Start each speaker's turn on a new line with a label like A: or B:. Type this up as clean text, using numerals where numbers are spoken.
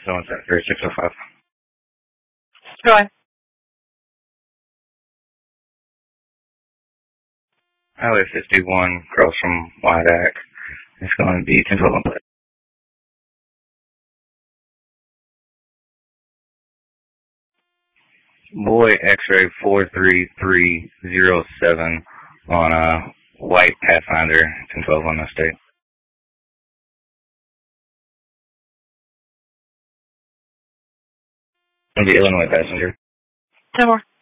A: Zone Center 605.
B: Troy.
A: Highway 51, across from Wyatt. It's going to be 1012 on. Boy X-ray 43307 on White Pathfinder 1012 on the state. The Illinois passenger.
B: 10 more.